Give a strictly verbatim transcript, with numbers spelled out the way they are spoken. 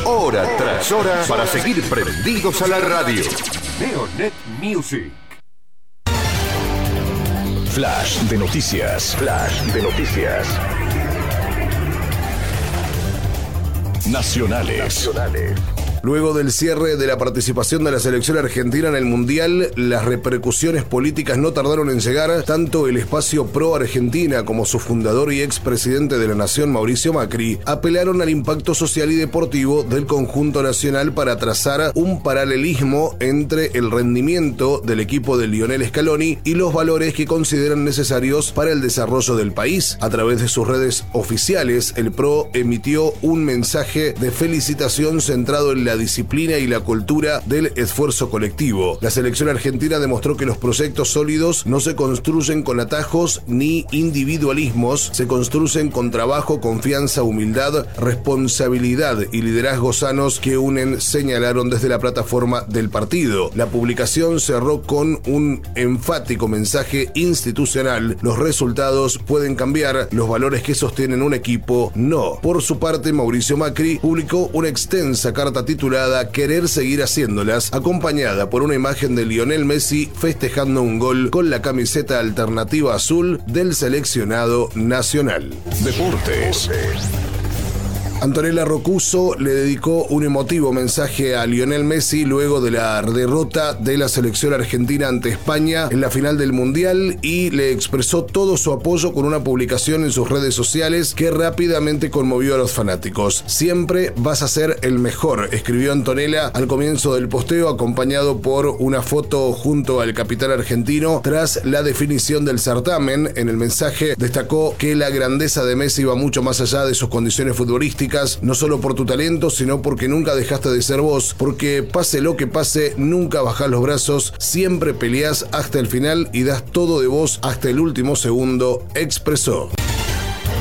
hora tras hora para seguir prendidos a la radio. Neonet Music. Flash de noticias. Flash de noticias. Nacionales. Nacionales. Luego del cierre de la participación de la selección argentina en el Mundial, las repercusiones políticas no tardaron en llegar. Tanto el espacio Pro Argentina como su fundador y expresidente de la Nación, Mauricio Macri, apelaron al impacto social y deportivo del conjunto nacional para trazar un paralelismo entre el rendimiento del equipo de Lionel Scaloni y los valores que consideran necesarios para el desarrollo del país. A través de sus redes oficiales, el Pro emitió un mensaje de felicitación centrado en la disciplina y la cultura del esfuerzo colectivo. La selección argentina demostró que los proyectos sólidos no se construyen con atajos ni individualismos, se construyen con trabajo, confianza, humildad, responsabilidad y liderazgos sanos que unen, señalaron desde la plataforma del partido. La publicación cerró con un enfático mensaje institucional: los resultados pueden cambiar, los valores que sostienen un equipo no. Por su parte, Mauricio Macri publicó una extensa carta titulada Querer seguir haciéndolas, acompañada por una imagen de Lionel Messi festejando un gol con la camiseta alternativa azul del seleccionado nacional. Deportes. Antonella Roccuzzo le dedicó un emotivo mensaje a Lionel Messi luego de la derrota de la selección argentina ante España en la final del Mundial y le expresó todo su apoyo con una publicación en sus redes sociales que rápidamente conmovió a los fanáticos. Siempre vas a ser el mejor, escribió Antonella al comienzo del posteo, acompañado por una foto junto al capitán argentino tras la definición del certamen. En el mensaje destacó que la grandeza de Messi va mucho más allá de sus condiciones futbolísticas, no solo por tu talento, sino porque nunca dejaste de ser vos, porque pase lo que pase, nunca bajás los brazos, siempre peleás hasta el final y das todo de vos hasta el último segundo, expresó.